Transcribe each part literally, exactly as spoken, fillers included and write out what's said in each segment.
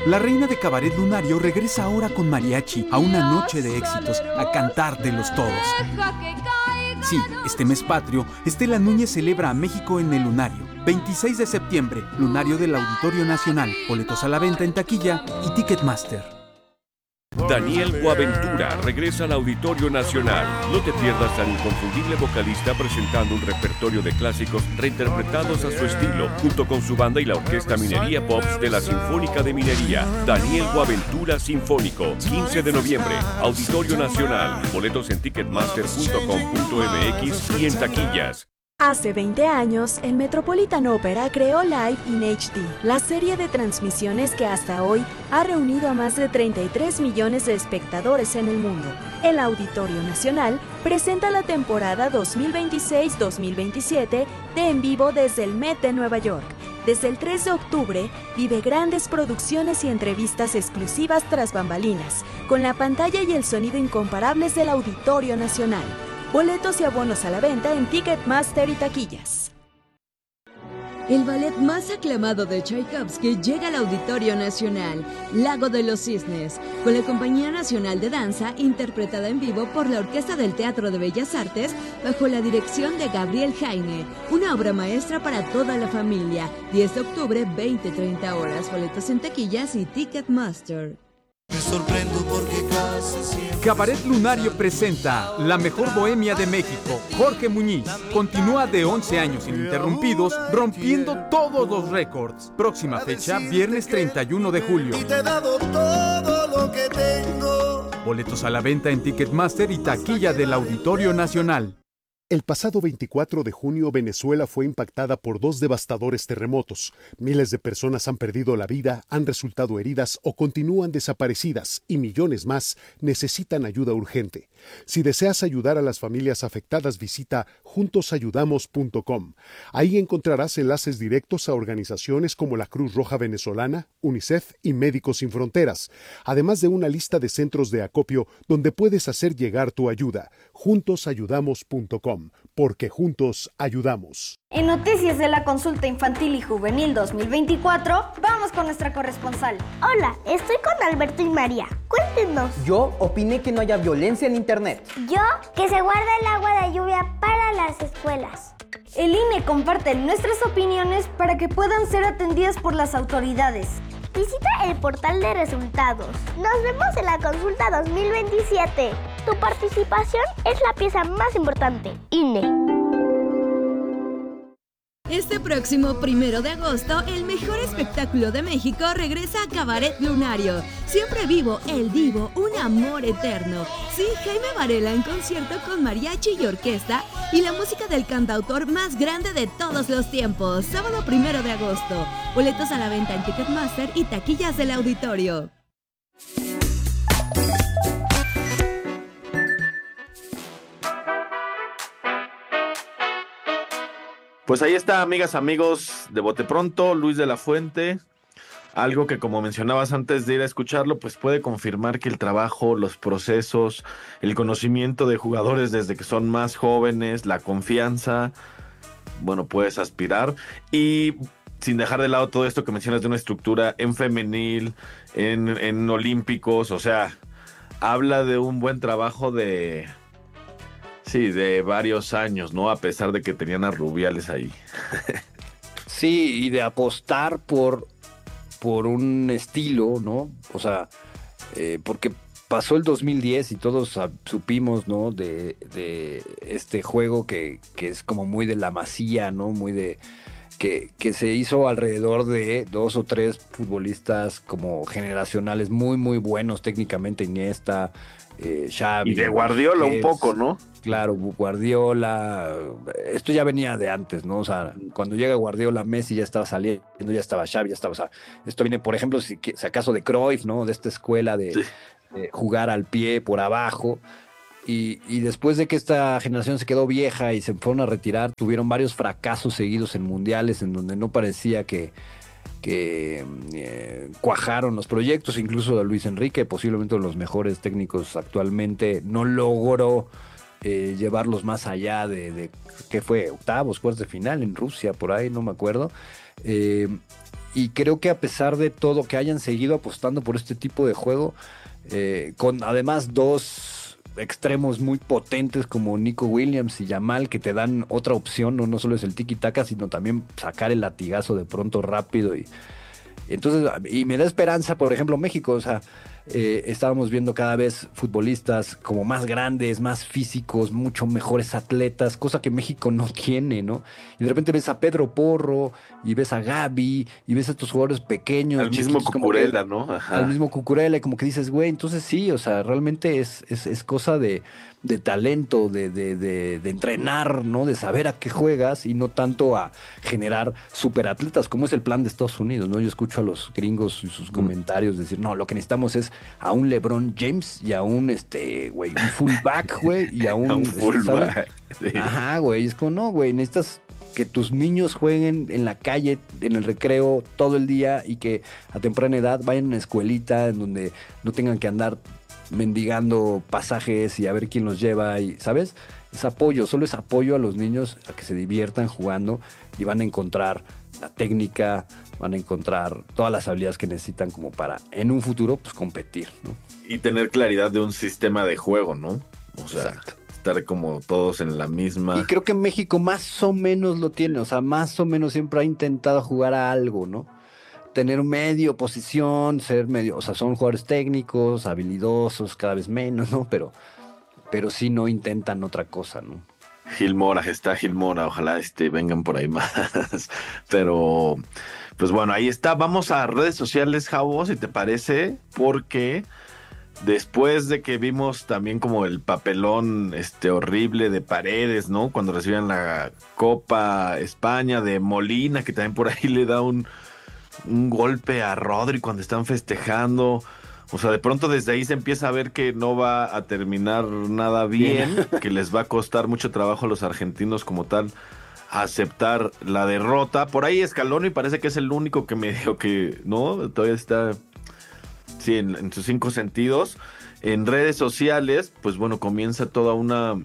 La reina de Cabaret Lunario regresa ahora con mariachi a una noche de éxitos, a cantártelos todos. Sí, este mes patrio, Estela Núñez celebra a México en el Lunario. veintiséis de septiembre, Lunario del Auditorio Nacional. Boletos a la venta en taquilla y Ticketmaster. Daniel Boaventura regresa al Auditorio Nacional. No te pierdas al inconfundible vocalista presentando un repertorio de clásicos reinterpretados a su estilo, junto con su banda y la Orquesta Minería Pops de la Sinfónica de Minería. Daniel Boaventura Sinfónico, quince de noviembre, Auditorio Nacional. Boletos en ticketmaster punto com punto m x y en taquillas. Hace veinte años, el Metropolitan Opera creó Live in H D, la serie de transmisiones que hasta hoy ha reunido a más de treinta y tres millones de espectadores en el mundo. El Auditorio Nacional presenta la temporada dos mil veintiséis dos mil veintisiete de En Vivo desde el Met de Nueva York. Desde el tres de octubre, vive grandes producciones y entrevistas exclusivas tras bambalinas, con la pantalla y el sonido incomparables del Auditorio Nacional. Boletos y abonos a la venta en Ticketmaster y taquillas. El ballet más aclamado de Tchaikovsky llega al Auditorio Nacional, Lago de los Cisnes, con la Compañía Nacional de Danza, interpretada en vivo por la Orquesta del Teatro de Bellas Artes, bajo la dirección de Gabriel Jaime. Una obra maestra para toda la familia. diez de octubre, veinte a treinta horas. Boletos en taquillas y Ticketmaster. Me sorprendo porque casi siempre... Cabaret Lunario presenta La Mejor Bohemia de México. Jorge Muñiz continúa de once años ininterrumpidos, rompiendo todos los récords. Próxima fecha, viernes treinta y uno de julio. Y te he dado todo lo que tengo. Boletos a la venta en Ticketmaster y taquilla del Auditorio Nacional. El pasado veinticuatro de junio, Venezuela fue impactada por dos devastadores terremotos. Miles de personas han perdido la vida, han resultado heridas o continúan desaparecidas, y millones más necesitan ayuda urgente. Si deseas ayudar a las familias afectadas, visita juntos ayudamos punto com. Ahí encontrarás enlaces directos a organizaciones como la Cruz Roja Venezolana, UNICEF y Médicos Sin Fronteras, además de una lista de centros de acopio donde puedes hacer llegar tu ayuda. juntos ayudamos punto com, porque juntos ayudamos. En noticias de la Consulta Infantil y Juvenil dos mil veinticuatro, vamos con nuestra corresponsal. Hola, estoy con Alberto y María. Cuéntenos. Yo opiné que no haya violencia en internet. Yo, que se guarda el agua de lluvia para las escuelas. El I N E comparte nuestras opiniones para que puedan ser atendidas por las autoridades. Visita el portal de resultados. Nos vemos en la consulta dos mil veintisiete. Tu participación es la pieza más importante. I N E. Este próximo primero de agosto, el mejor espectáculo de México regresa a Cabaret Lunario. Siempre vivo, el divo, un amor eterno. Sí, Jaime Varela en concierto con mariachi y orquesta y la música del cantautor más grande de todos los tiempos. Sábado primero de agosto. Boletos a la venta en Ticketmaster y taquillas del auditorio. Pues ahí está, amigas, amigos de Bote Pronto, Luis de la Fuente. Algo que, como mencionabas antes de ir a escucharlo, pues puede confirmar que el trabajo, los procesos, el conocimiento de jugadores desde que son más jóvenes, la confianza, bueno, puedes aspirar. Y sin dejar de lado todo esto que mencionas de una estructura en femenil, en, en olímpicos, o sea, habla de un buen trabajo de... Sí, de varios años, ¿no? A pesar de que tenían a Rubiales ahí. Sí, y de apostar por, por un estilo, ¿no? O sea, eh, porque pasó el dos mil diez y todos supimos, ¿no? De, de este juego que, que es como muy de la Masía, ¿no? Muy de... Que, que se hizo alrededor de dos o tres futbolistas como generacionales muy, muy buenos técnicamente. Iniesta, eh, Xavi. Y de Guardiola Busquets, un poco, ¿no? Claro, Guardiola, esto ya venía de antes, ¿no? O sea, cuando llega Guardiola, Messi ya estaba saliendo, ya estaba Xavi, ya estaba, o sea, esto viene, por ejemplo, si, si acaso de Cruyff, ¿no? De esta escuela de, sí. de jugar al pie por abajo, y, y después de que esta generación se quedó vieja y se fueron a retirar, tuvieron varios fracasos seguidos en mundiales en donde no parecía que, que eh, cuajaron los proyectos, incluso a Luis Enrique, posiblemente uno de los mejores técnicos actualmente, no logró Eh, llevarlos más allá de, de ¿qué fue? Octavos, cuartos de final en Rusia, por ahí, no me acuerdo. Eh, y creo que a pesar de todo, que hayan seguido apostando por este tipo de juego, eh, con además dos extremos muy potentes como Nico Williams y Yamal, que te dan otra opción, no, no solo es el tiki-taka, sino también sacar el latigazo de pronto rápido. Y entonces, y me da esperanza, por ejemplo, México, o sea, eh, estábamos viendo cada vez futbolistas como más grandes, más físicos, mucho mejores atletas, cosa que México no tiene, ¿no? Y de repente ves a Pedro Porro, y ves a Gaby, y ves a estos jugadores pequeños. Al mismo Cucurella, ¿no? Ajá. Al mismo Cucurella, y como que dices, güey, entonces sí, o sea, realmente es, es, es cosa de, de talento, de, de, de, de entrenar, ¿no? De saber a qué juegas y no tanto a generar superatletas, como es el plan de Estados Unidos, ¿no? Yo escucho a los gringos y sus mm. comentarios decir, no, lo que necesitamos es a un LeBron James y a un, este, güey, un fullback, güey, y a un... a un fullback. Sí. Ajá, güey, es como, no, güey, necesitas que tus niños jueguen en la calle, en el recreo, todo el día y que a temprana edad vayan a una escuelita en donde no tengan que andar mendigando pasajes y a ver quién los lleva, y ¿sabes? Es apoyo, solo es apoyo a los niños a que se diviertan jugando y van a encontrar la técnica, van a encontrar todas las habilidades que necesitan como para en un futuro pues competir, ¿no? Y tener claridad de un sistema de juego, ¿no? O sea, exacto, estar como todos en la misma. Y creo que México más o menos lo tiene, o sea, más o menos siempre ha intentado jugar a algo, ¿no? Tener medio posición, ser medio, o sea, son jugadores técnicos, habilidosos, cada vez menos, ¿no? Pero, pero sí no intentan otra cosa, ¿no? Gil Mora, está Gil Mora, ojalá este, vengan por ahí más. Pero, pues bueno, ahí está. Vamos a redes sociales, Javo, si te parece, porque después de que vimos también como el papelón este horrible de Paredes, ¿no? Cuando recibían la Copa España, de Molina, que también por ahí le da un... un golpe a Rodri cuando están festejando. O sea, de pronto desde ahí se empieza a ver que no va a terminar nada bien, bien. Que les va a costar mucho trabajo a los argentinos como tal aceptar la derrota. Por ahí Scaloni parece que es el único que me dijo que no, todavía está sí, en, en sus cinco sentidos. En redes sociales, pues bueno, comienza toda una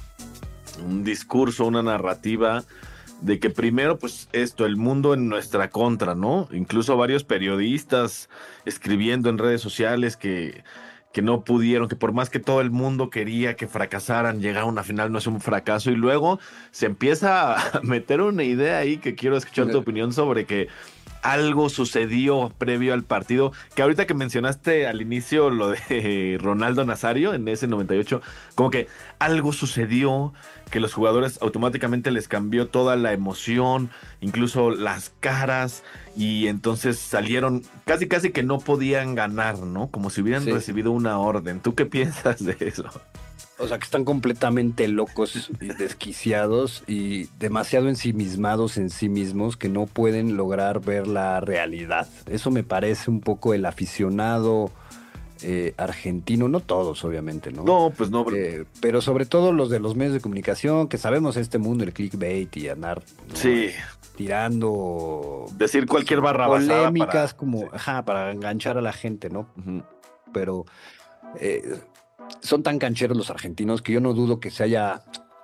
un discurso, una narrativa de que primero, pues esto, el mundo en nuestra contra, ¿no? Incluso varios periodistas escribiendo en redes sociales que, que no pudieron, que por más que todo el mundo quería que fracasaran, llegar a una final no es un fracaso. Y luego se empieza a meter una idea ahí que quiero escuchar tu opinión sobre que algo sucedió previo al partido, que ahorita que mencionaste al inicio lo de Ronaldo Nazario en ese noventa y ocho, como que algo sucedió que los jugadores automáticamente les cambió toda la emoción, incluso las caras, y entonces salieron casi casi que no podían ganar, ¿no? Como si hubieran sí. recibido una orden. ¿Tú qué piensas de eso? O sea, que están completamente locos y desquiciados y demasiado ensimismados en sí mismos que no pueden lograr ver la realidad. Eso me parece un poco el aficionado eh, argentino, no todos obviamente, ¿no? No, pues no. Eh, pero sobre todo los de los medios de comunicación, que sabemos este mundo, el clickbait y andar ¿no? sí. tirando... Decir cualquier barra basada polémicas para... como, sí. ajá, para enganchar a la gente, ¿no? Uh-huh. Pero... Eh, son tan cancheros los argentinos que yo no dudo que se haya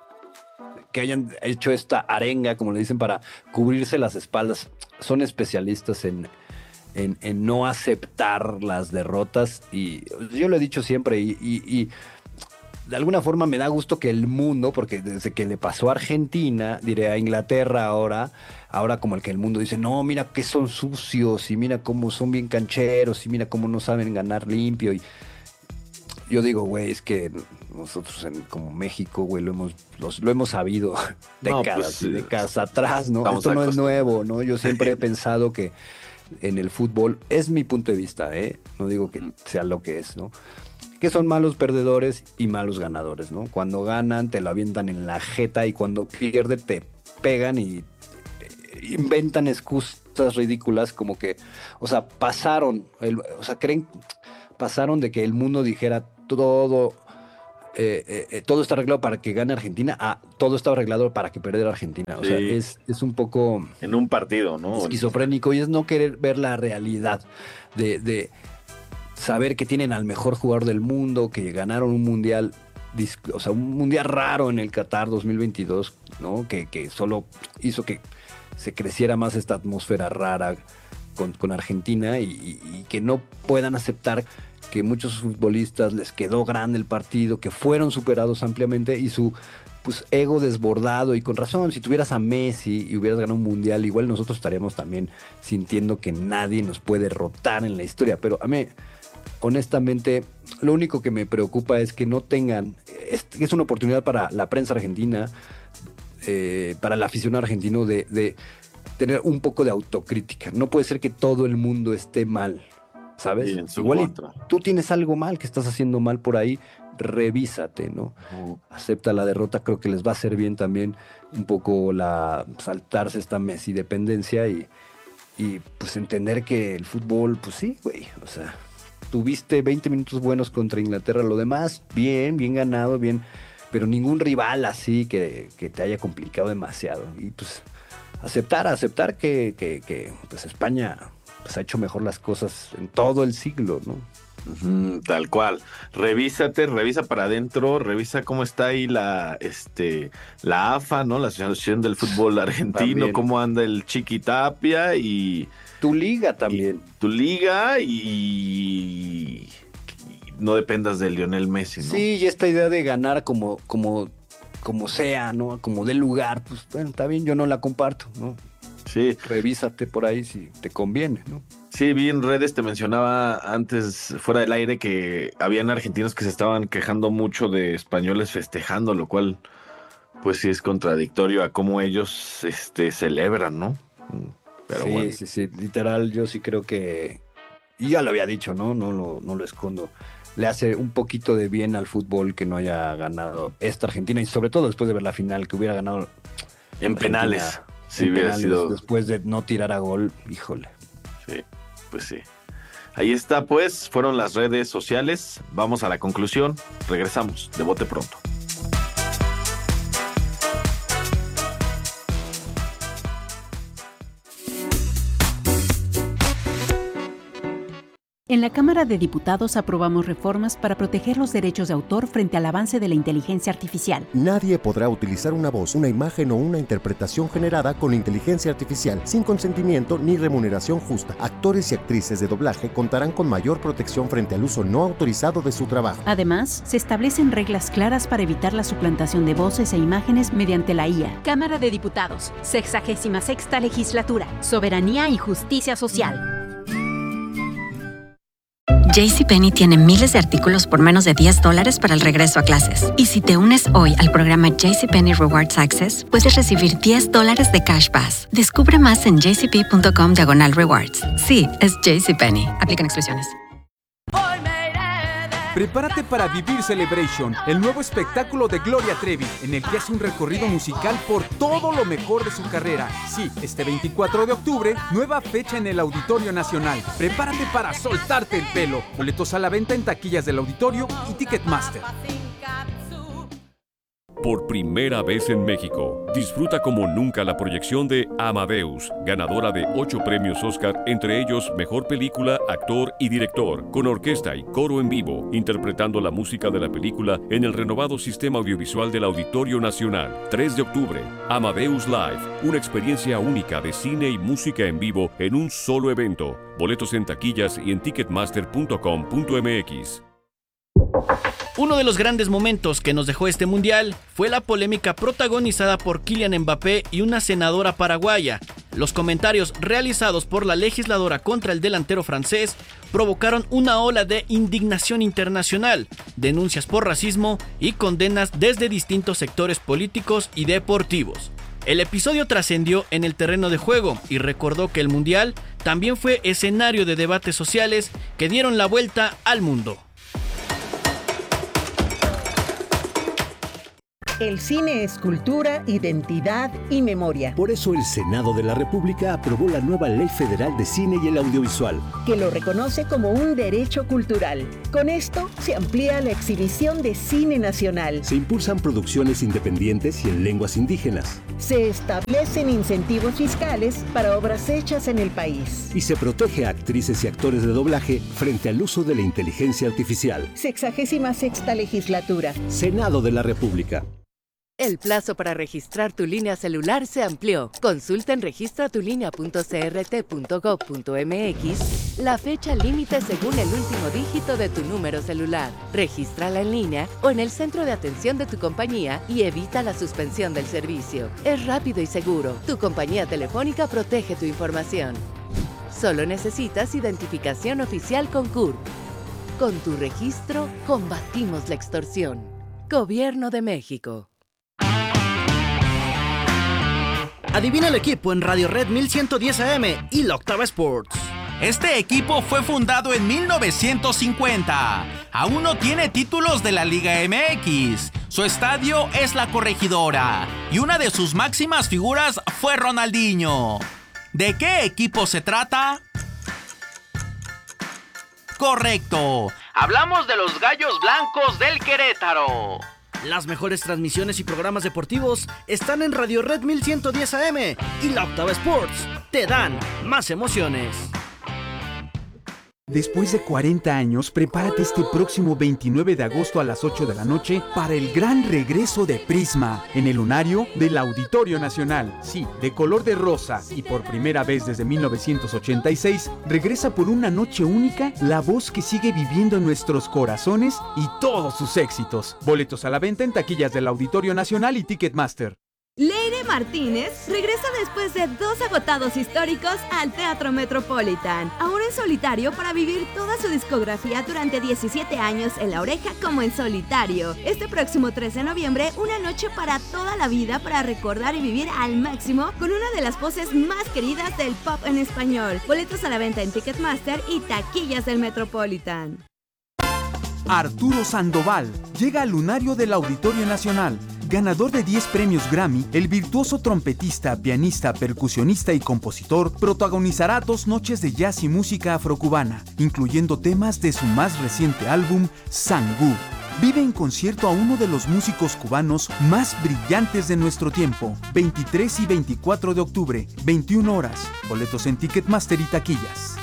que hayan hecho esta arenga, como le dicen, para cubrirse las espaldas. Son especialistas en, en, en no aceptar las derrotas y yo lo he dicho siempre y, y, y de alguna forma me da gusto que el mundo, porque desde que le pasó a Argentina, diré a Inglaterra ahora, ahora como el que el mundo dice, no, mira que son sucios y mira cómo son bien cancheros y mira cómo no saben ganar limpio. Y yo digo, güey, es que nosotros en, como México, güey, lo hemos, los, lo hemos sabido décadas no, pues, y décadas atrás, ¿no? Esto no es nuevo, ¿no? Yo siempre he pensado que en el fútbol, es mi punto de vista, ¿eh? No digo que sea lo que es, ¿no? Que son malos perdedores y malos ganadores, ¿no? Cuando ganan te lo avientan en la jeta y cuando pierden te pegan y inventan excusas ridículas como que, o sea, pasaron, el, o sea, creen, pasaron de que el mundo dijera todo, eh, eh, todo está arreglado para que gane Argentina, a todo está arreglado para que perdiera Argentina. O sí. sea, es, es un poco... En un partido, ¿no? Esquizofrénico y es no querer ver la realidad de, de saber que tienen al mejor jugador del mundo, que ganaron un mundial, o sea, un mundial raro en el Qatar dos mil veintidós, ¿no? Que, que solo hizo que se creciera más esta atmósfera rara, con, con Argentina y, y, y que no puedan aceptar que muchos futbolistas les quedó grande el partido, que fueron superados ampliamente y su pues, ego desbordado, y con razón. Si tuvieras a Messi y hubieras ganado un mundial, igual nosotros estaríamos también sintiendo que nadie nos puede derrotar en la historia. Pero a mí, honestamente, lo único que me preocupa es que no tengan, es, es una oportunidad para la prensa argentina, eh, para el aficionado argentino de, de tener un poco de autocrítica. No puede ser que todo el mundo esté mal, ¿sabes? Igual y tú tienes algo mal, que estás haciendo mal por ahí, revísate, ¿no? Uh. Acepta la derrota, creo que les va a hacer bien también un poco la saltarse esta Messi dependencia y, y pues entender que el fútbol, pues sí, güey, o sea, tuviste veinte minutos buenos contra Inglaterra, lo demás, bien, bien ganado, bien, pero ningún rival así que, que te haya complicado demasiado. Y pues aceptar, aceptar que, que, que pues España pues, ha hecho mejor las cosas en todo el siglo, ¿no? Uh-huh, tal cual. Revísate, revisa para adentro, revisa cómo está ahí la, este, la A F A, ¿no? La Asociación del Fútbol Argentino, también. Cómo anda el Chiqui Tapia y... Tu liga también. Y, tu liga y... y no dependas de Lionel Messi, ¿no? Sí, y esta idea de ganar como, como, como sea, ¿no? Como de lugar, pues bueno, está bien, yo no la comparto, ¿no? Sí. Revísate por ahí si te conviene, ¿no? Sí, vi en redes, te mencionaba antes, fuera del aire, que habían argentinos que se estaban quejando mucho de españoles festejando, lo cual, pues sí es contradictorio a cómo ellos este, celebran, ¿no? Pero sí, bueno. sí, sí, literal, yo sí creo que, y ya lo había dicho, ¿no? No lo, no lo escondo. Le hace un poquito de bien al fútbol que no haya ganado esta Argentina, y sobre todo después de ver la final, que hubiera ganado en penales. Sí, en hubiera penales, sido... después de no tirar a gol, híjole. Sí, pues sí. Ahí está, pues, fueron las redes sociales. Vamos a la conclusión. Regresamos de Bote Pronto. En la Cámara de Diputados aprobamos reformas para proteger los derechos de autor frente al avance de la inteligencia artificial. Nadie podrá utilizar una voz, una imagen o una interpretación generada con inteligencia artificial sin consentimiento ni remuneración justa. Actores y actrices de doblaje contarán con mayor protección frente al uso no autorizado de su trabajo. Además, se establecen reglas claras para evitar la suplantación de voces e imágenes mediante la I A. Cámara de Diputados, sexagésima sexta legislatura, soberanía y justicia social. JCPenney tiene miles de artículos por menos de diez dólares para el regreso a clases. Y si te unes hoy al programa JCPenney Rewards Access, puedes recibir diez dólares de Cash Pass. Descubre más en jcp.com diagonal rewards. Sí, es JCPenney. Aplican exclusiones. Prepárate para vivir Celebration, el nuevo espectáculo de Gloria Trevi, en el que hace un recorrido musical por todo lo mejor de su carrera. Sí, este veinticuatro de octubre, nueva fecha en el Auditorio Nacional. Prepárate para soltarte el pelo. Boletos a la venta en taquillas del Auditorio y Ticketmaster. Por primera vez en México, disfruta como nunca la proyección de Amadeus, ganadora de ocho premios Oscar, entre ellos Mejor Película, Actor y Director, con orquesta y coro en vivo, interpretando la música de la película en el renovado sistema audiovisual del Auditorio Nacional. tres de octubre, Amadeus Live, una experiencia única de cine y música en vivo en un solo evento. Boletos en taquillas y en ticketmaster punto com punto m x. Uno de los grandes momentos que nos dejó este mundial fue la polémica protagonizada por Kylian Mbappé y una senadora paraguaya. Los comentarios realizados por la legisladora contra el delantero francés provocaron una ola de indignación internacional, denuncias por racismo y condenas desde distintos sectores políticos y deportivos. El episodio trascendió en el terreno de juego y recordó que el mundial también fue escenario de debates sociales que dieron la vuelta al mundo. El cine es cultura, identidad y memoria. Por eso el Senado de la República aprobó la nueva Ley Federal de Cine y el Audiovisual, que lo reconoce como un derecho cultural. Con esto se amplía la exhibición de cine nacional. Se impulsan producciones independientes y en lenguas indígenas. Se establecen incentivos fiscales para obras hechas en el país. Y se protege a actrices y actores de doblaje frente al uso de la inteligencia artificial. Sexagésima sexta legislatura. Senado de la República. El plazo para registrar tu línea celular se amplió. Consulta en registra tu línea punto c r t punto gov punto m x la fecha límite según el último dígito de tu número celular. Regístrala en línea o en el centro de atención de tu compañía y evita la suspensión del servicio. Es rápido y seguro. Tu compañía telefónica protege tu información. Solo necesitas identificación oficial con C U R. Con tu registro, combatimos la extorsión. Gobierno de México. Adivina el equipo en Radio Red mil ciento diez A M y la Octava Sports. Este equipo fue fundado en mil novecientos cincuenta. Aún no tiene títulos de la Liga M X. Su estadio es La Corregidora y una de sus máximas figuras fue Ronaldinho. ¿De qué equipo se trata? Correcto. Hablamos de los Gallos Blancos del Querétaro. Las mejores transmisiones y programas deportivos están en Radio Red mil ciento diez A M y la Octava Sports. Te dan más emociones. Después de cuarenta años, prepárate este próximo veintinueve de agosto a las ocho de la noche para el gran regreso de Prisma en el lunario del Auditorio Nacional. Sí, de color de rosa y por primera vez desde mil novecientos ochenta y seis, regresa por una noche única la voz que sigue viviendo en nuestros corazones y todos sus éxitos. Boletos a la venta en taquillas del Auditorio Nacional y Ticketmaster. Leire Martínez regresa después de dos agotados históricos al Teatro Metropolitan, ahora en solitario para vivir toda su discografía durante diecisiete años en La Oreja como en solitario. Este próximo tres de noviembre, una noche para toda la vida para recordar y vivir al máximo con una de las voces más queridas del pop en español. Boletos a la venta en Ticketmaster y taquillas del Metropolitan. Arturo Sandoval llega al lunario del Auditorio Nacional. Ganador de diez premios Grammy, el virtuoso trompetista, pianista, percusionista y compositor protagonizará dos noches de jazz y música afrocubana, incluyendo temas de su más reciente álbum, Sangú. Vive en concierto a uno de los músicos cubanos más brillantes de nuestro tiempo, veintitrés y veinticuatro de octubre, veintiuna horas. Boletos en Ticketmaster y taquillas.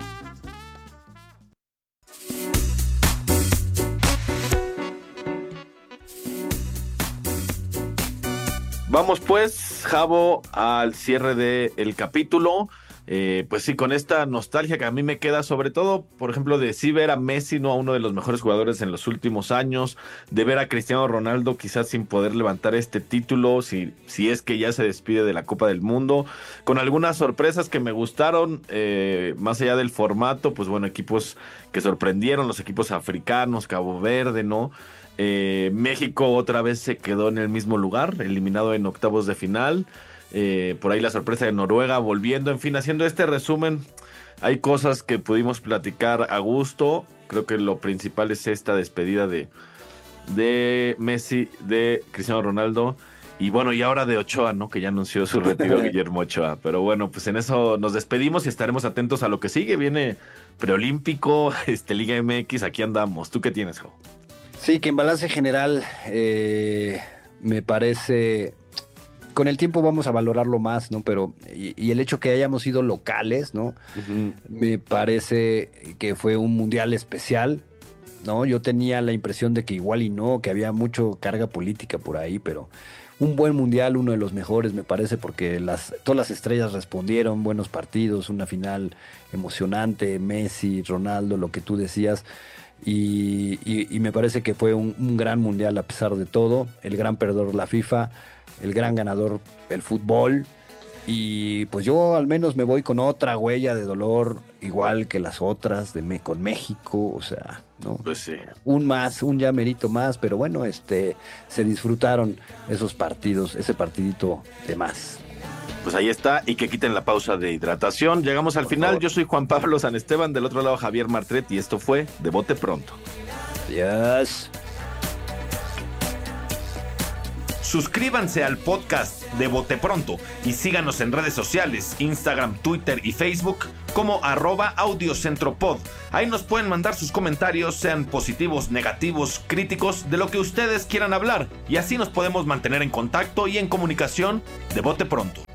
Vamos pues, Javo, al cierre del capítulo. Eh, pues sí, con esta nostalgia que a mí me queda, sobre todo, por ejemplo, de sí ver a Messi, no a uno de los mejores jugadores en los últimos años, de ver a Cristiano Ronaldo quizás sin poder levantar este título, si, si es que ya se despide de la Copa del Mundo, con algunas sorpresas que me gustaron, eh, más allá del formato, pues bueno, equipos que sorprendieron, los equipos africanos, Cabo Verde, ¿no? Eh, México otra vez se quedó en el mismo lugar, eliminado en octavos de final. Eh, por ahí la sorpresa de Noruega volviendo, en fin, haciendo este resumen, hay cosas que pudimos platicar a gusto. Creo que lo principal es esta despedida de, de Messi, de Cristiano Ronaldo y bueno, y ahora de Ochoa, ¿no? Que ya anunció su retiro Guillermo Ochoa. Pero bueno, pues en eso nos despedimos y estaremos atentos a lo que sigue. Viene preolímpico, este, Liga M X, aquí andamos. ¿Tú qué tienes, Jo? Sí, que en balance general eh, me parece, con el tiempo vamos a valorarlo más, ¿no? Pero, y, y el hecho que hayamos sido locales, ¿no? Uh-huh. Me parece que fue un mundial especial, ¿no? Yo tenía la impresión de que igual y no, que había mucho carga política por ahí, pero un buen mundial, uno de los mejores, me parece, porque las, todas las estrellas respondieron, buenos partidos, una final emocionante, Messi, Ronaldo, lo que tú decías. Y, y, y me parece que fue un, un gran mundial a pesar de todo, el gran perdedor la FIFA, el gran ganador el fútbol, y pues yo al menos me voy con otra huella de dolor igual que las otras de me, con México, o sea, ¿no? Pues sí. Un más, un ya merito más, pero bueno, este se disfrutaron esos partidos, ese partidito de más. Pues ahí está, y que quiten la pausa de hidratación. Llegamos al Por final, favor. Yo soy Juan Pablo San Esteban, del otro lado Javier Martret, y esto fue De Bote Pronto. Adiós. Suscríbanse al podcast de Bote Pronto y síganos en redes sociales, Instagram, Twitter y Facebook como arroba audiocentropod. Ahí nos pueden mandar sus comentarios, sean positivos, negativos, críticos, de lo que ustedes quieran hablar, y así nos podemos mantener en contacto y en comunicación. De Bote Pronto.